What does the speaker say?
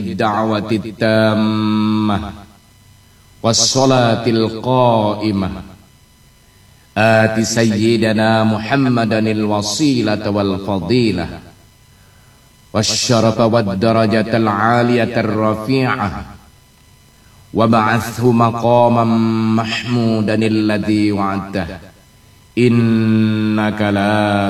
الدعوة التامة والصلاة القائمة آت سيدنا محمدا الوسيلة والفضيلة والشرف والدرجة العالية الرفيعة وبعثه مقاما محمودا الذي وعدته إنك لا